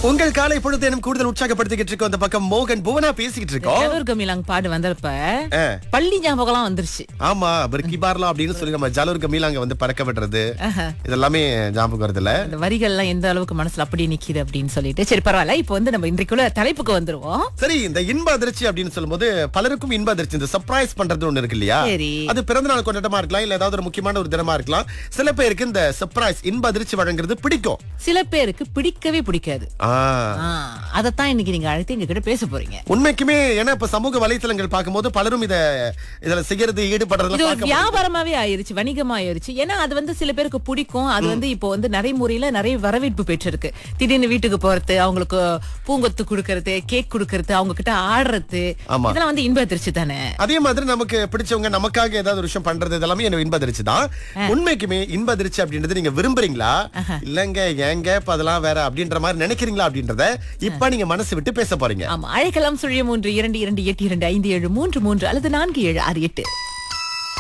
உங்கள் காலை பொழுதேனும் கூடுதல் உற்சாகப்படுத்திக்கிட்டு இருக்கோம். அந்த பக்கம் மோகன் புவனா பேசிக்கிட்டு இருக்கோம். ஜலூர் கமிலாங் பாடு வந்தப்ப பள்ளி ஞாபகம்லாம் வந்துருச்சு. ஆமா, கிபார்லாம் அப்படின்னு சொல்லி நம்ம ஜலூர் கமீலாங்க வந்து பறக்க விடுறது இதெல்லாமே ஞாபகம் வருதுல. இந்த வரிகள்லாம் எந்த அளவுக்கு மனசுல அப்படியே நிக்குது அப்படின்னு சொல்லிட்டு சரி பரவாயில்ல. இப்போ வந்து நம்ம இன்றைக்குள்ள தலைப்புக்கு வந்துருவோம். சரி, இந்த இன்ப அதிர்ச்சி அப்படின்னு சொல்லும்போது பலருக்கும் இன்ப அதிர்ச்சி இந்த சர்ப்ரைஸ் பண்றது ஒண்ணு இருக்கு இல்லையா? சரி. அது பிறந்த நாள் கொண்டாட்டமா இருக்கலாம், இல்ல ஏதாவது ஒரு முக்கியமான ஒரு தினமா இருக்கலாம். சில பேருக்கு இந்த சர்ப்ரைஸ் இன்ப அதிர்ச்சி வழங்குறது பிடிக்கும், சில பேருக்கு பிடிக்கவே பிடிக்காது. அதத்தான் இன்னைக்கு நீங்க அழைத்து எங்க கிட்ட பேச போறீங்க. உண்மைக்குமே ஏன்னா இப்ப சமூக வலைத்தளங்கள் பார்க்கும்போது பலரும் இதுல செய்யறது இது ஒரு ஈடுபடுறது வியாபாரமாவே ஆயிருச்சு, வணிகமா ஆயிருச்சு. ஏன்னா அது வந்து சில பேருக்கு பிடிக்கும். அது வந்து இப்போ வந்து நடைமுறையில நிறைய வரவேற்பு பெற்றிருக்கு. திடீர்னு வீட்டுக்கு போறது, அவங்களுக்கு பூங்கொத்து கொடுக்கறது, கேக் கொடுக்கறது, அவங்க கிட்ட ஆடுறது, இதெல்லாம் வந்து இன்ப அதிர்ச்சி தானே. அதே மாதிரி நமக்கு பிடிச்சவங்க நமக்காக ஏதாவது ஒரு விஷயம் பண்றது இதெல்லாமே என்ன இன்ப அதிர்ச்சி தான். உண்மைக்குமே இன்ப அதிர்ச்சி அப்படின்றது நீங்க விரும்புறீங்களா, இல்லங்க ஏங்க இப்ப அதெல்லாம் வேற அப்படின்ற மாதிரி நினைக்கிறீங்களா அப்படின்றத இப்ப நீங்க மனசு விட்டு பேச போறீங்க. ஆமா, அழைக்கலாம் 03 22 8 2 5 7 3 3 அல்லது 4 7 6 8.